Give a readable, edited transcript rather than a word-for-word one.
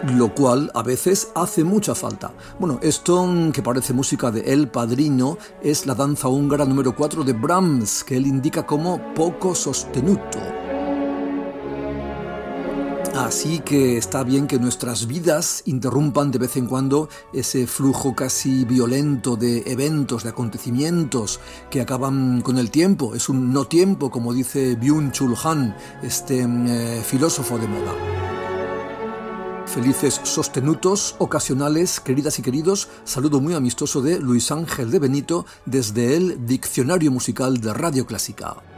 lo cual a veces hace mucha falta. Bueno, esto que parece música de El Padrino es la danza húngara número 4 de Brahms, que él indica como poco sostenuto. Así que está bien que nuestras vidas interrumpan de vez en cuando ese flujo casi violento de eventos, de acontecimientos que acaban con el tiempo. Es un no tiempo, como dice Byung-Chul Han, este filósofo de moda. Felices sostenutos ocasionales, queridas y queridos. Saludo muy amistoso de Luis Ángel de Benito desde el Diccionario Musical de Radio Clásica.